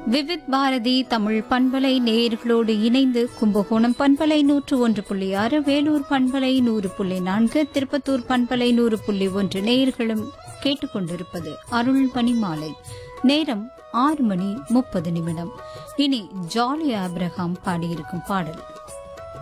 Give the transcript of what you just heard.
விவித் பாரதி தமிழ் பண்பலை நேயர்களோடு இணைந்து கும்பகோணம் பண்பலை 101.6, வேலூர் பண்பலை 100.4, திருப்பத்தூர் பண்பலை 100.1 நேயர்களும் கேட்டுக்கொண்டிருப்பது அருள்மணி மாலை. நேரம் 6:30. இனி ஜாலி ஆப்ரஹாம் பாடியிருக்கும் பாடல்.